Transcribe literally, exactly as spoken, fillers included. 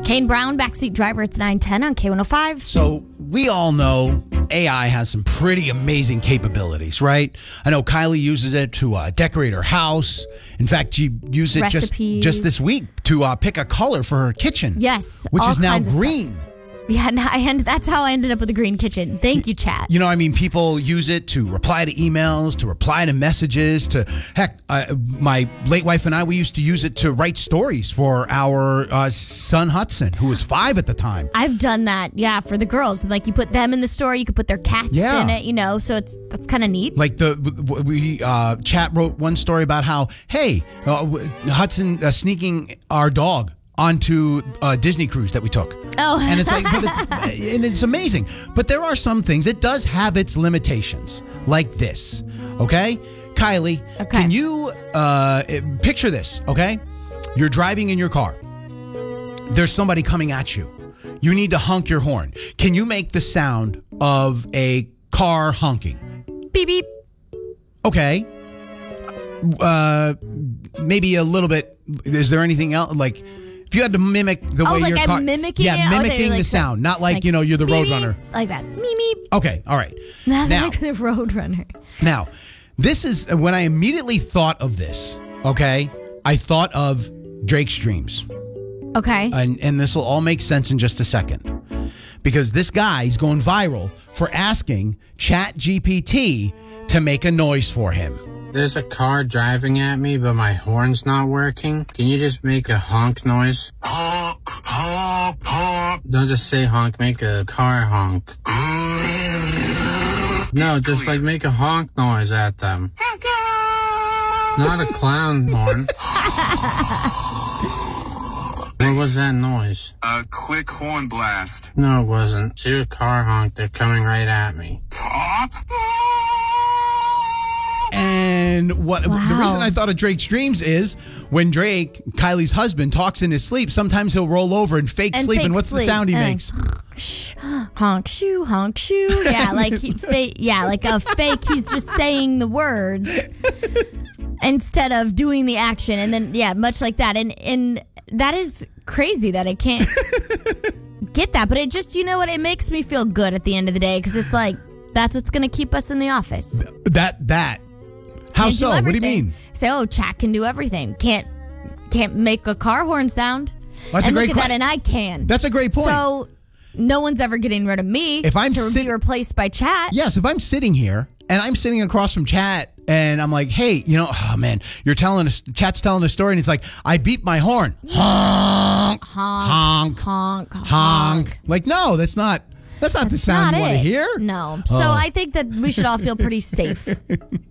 Kane Brown, backseat driver. It's nine ten on K one oh five. So we all know A I has some pretty amazing capabilities, right? I know Kylie uses it to uh, decorate her house. In fact, she used it just, Recipes. just this week to uh, pick a color for her kitchen. Yes, Which all is now kinds of stuff. green. Yeah, and I end, that's how I ended up with a green kitchen. Thank you, chat. You know, I mean, people use it to reply to emails, to reply to messages, to, heck, uh, my late wife and I, we used to use it to write stories for our uh, son Hudson, who was five at the time. I've done that, yeah, for the girls. Like, you put them in the story, you could put their cats Yeah. in it, you know, so it's that's kind of neat. Like the we uh, chat wrote one story about how, hey, uh, Hudson uh, sneaking our dog onto a Disney cruise that we took. Oh. And it's like, but it, and it's amazing. But there are some things, it does have its limitations, like this, okay? Kylie, Okay. can you uh, picture this, okay? You're driving in your car. There's somebody coming at you. You need to honk your horn. Can you make the sound of a car honking? Beep, beep. Okay. Uh, maybe a little bit. Is there anything else? Like, if you had to mimic the Oh, way like your I'm car, mimicking yeah, it? Oh, mimicking okay, the like sound, not like, like you know you're the beep, Roadrunner. beep, like that. Meep, meep. Okay, all right. Not Now, like the Roadrunner. now, this is when I immediately thought of this. Okay, I thought of Drake's Dreams, Okay. and and this will all make sense in just a second, because this guy is going viral for asking ChatGPT to make a noise for him. There's a car driving at me, but my horn's not working. Can you just make a honk noise? Honk, honk, honk. Don't just say honk, make a car honk. No, just like make a honk noise at them. Not a clown horn. What was that noise? A quick horn blast. No, it wasn't. It's your car honk. They're coming right at me. And what the Wow. reason I thought of Drake's Dreams is when Drake, Kylie's husband, talks in his sleep, sometimes he'll roll over and fake And sleep. fake and what's sleep. the sound he Uh, makes? Shh, honk shoo, honk shoo. Yeah, like he, fake. Yeah, like a fake. He's just saying the words instead of doing the action, and then yeah, much like that. And and that is crazy that I can't get that, but it just you know what? It makes me feel good at the end of the day because it's like that's what's going to keep us in the office. That that. How Can't so? What do you mean? Say, oh, chat can do everything. Can't can't make a car horn sound. That's a and great look at que- that, and I can. That's a great point. So no one's ever getting rid of me If I'm to sit- be replaced by chat. Yes, if I'm sitting here and I'm sitting across from Chat and I'm like, hey, you know, oh man, you're telling us, Chat's telling a story and it's like, I beat my horn. Honk, honk, honk, honk, honk. Like, no, that's not, that's not the sound Not you want to it. hear. No. So Oh. I think that we should all feel pretty safe